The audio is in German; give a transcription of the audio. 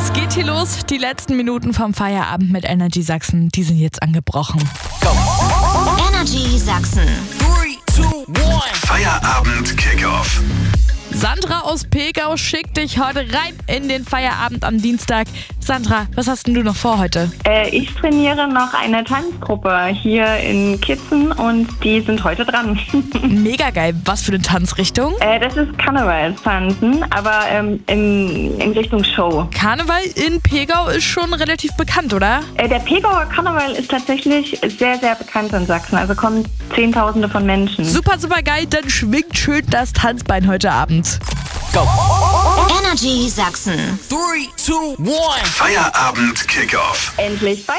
Es geht hier los. Die letzten Minuten vom Feierabend mit Energy Sachsen, die sind jetzt angebrochen. Energy Sachsen. 3, 2, 1. Feierabend Kickoff. Sandra aus Pegau schickt dich heute rein in den Feierabend am Dienstag. Sandra, was hast denn du noch vor heute? Ich trainiere noch eine Tanzgruppe hier in Kitzen und die sind heute dran. Mega geil. Was für eine Tanzrichtung? Das ist Karnevalstanzen, aber in Richtung Show. Karneval in Pegau ist schon relativ bekannt, oder? Der Pegauer Karneval ist tatsächlich sehr, sehr bekannt in Sachsen. Also kommen Zehntausende von Menschen. Super, super geil. Dann schwingt schön das Tanzbein heute Abend. Energy Sachsen. 3, 2, 1. Feierabend Kickoff. Endlich